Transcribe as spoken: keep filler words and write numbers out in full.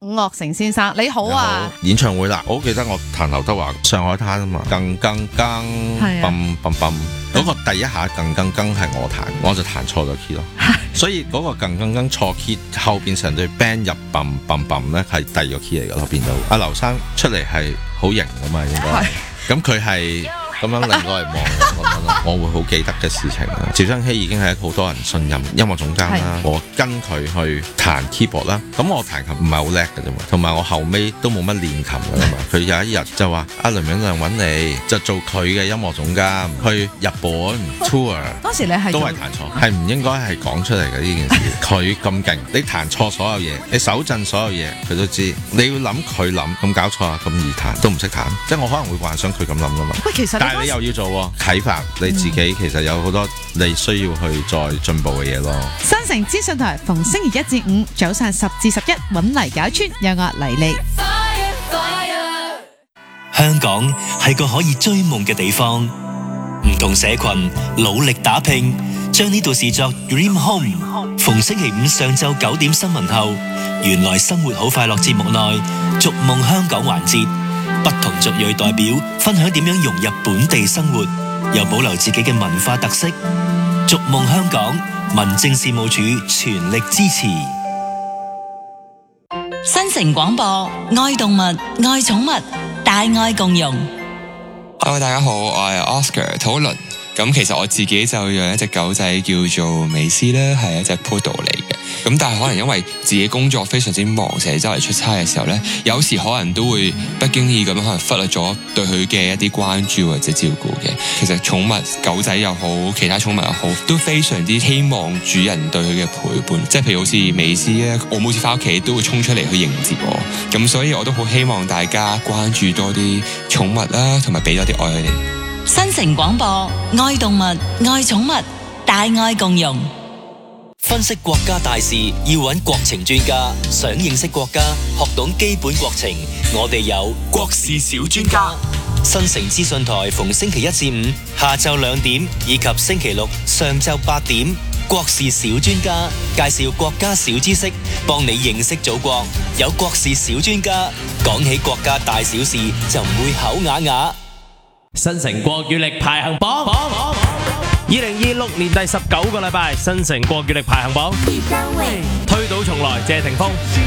伍樂城先生，你好啊！ 演唱會啦，我好記得我彈劉德華上海灘啊嘛，更更更，嘣嘣嘣，嗰個第一下更更更係我彈，我就彈錯咗 key 咯，所以嗰個更更更錯 key，後邊成隊 band 入嘣嘣嘣咧係第二個 key 嚟噶咯，變到阿劉生出嚟係好型噶嘛，應該，咁佢係。咁樣令我嚟望我，我會好記得嘅事情啦。趙增熹已經係好多人信任音樂總監啦，我跟佢去彈 keyboard 啦。咁我彈琴唔係好叻嘅啫嘛，同埋我後尾都冇乜練琴㗎嘛。佢有一日就話：阿雷永亮揾你就做佢嘅音樂總監去日本 tour。 當時你係都係彈錯，係唔應該係講出嚟嘅呢件事。佢咁勁，你彈錯所有嘢，你手震所有嘢，佢都知。你要諗佢諗，咁搞錯啊，咁易彈都唔識彈。即係我可能會幻想佢咁諗㗎嘛。 喂，其實但係你又要做啟發你自己，其實有好多你需要去再進步嘅嘢咯。 新城資訊台逢星期一至五早上十至十一，揾泥搞村有我黎莉。 香港係個可以追夢嘅地方，唔同社群努力打拼，將呢度視作 Dream Home。逢星期五上晝九點新聞後，原來生活好快樂節目內逐夢香港環節。不同族裔代表分享點樣融入本地生活，又保留自己嘅文化特色。逐夢香港，民政事務處全力支持。 新城廣播，愛動物，愛寵物，大愛共融。 Hello， 大家好，我係 Oscar 討論。咁其實我自己就養一隻狗仔叫做美斯啦，係一隻 Poodle 嚟嘅。咁但係可能因為自己工作非常之忙，成日周圍出差嘅時候呢，有時可能都會不經意咁樣可能忽略咗對佢嘅一啲關注或者照顧嘅。其實寵物狗仔又好，其他寵物又好，都非常之希望主人對佢嘅陪伴。即係譬如好似美斯咧，我每次翻屋企都會衝出嚟去迎接我。咁所以我都好希望大家關注多啲寵物啦，同埋俾多啲愛佢哋。 新城廣播，愛動物，愛寵物，大愛共融。 分析國家大事要揾國情專家，想認識國家，學懂基本國情，我哋有國事小專家。新城資訊台逢星期一至五下晝兩點以及星期六上晝八點，國事小專家介紹國家小知識，幫你認識祖國。有國事小專家，講起國家大小事就唔會口啞啞。 新城國語力排行榜，二零二六年第十九個禮拜，新城國語力排行榜推倒重來，謝霆鋒。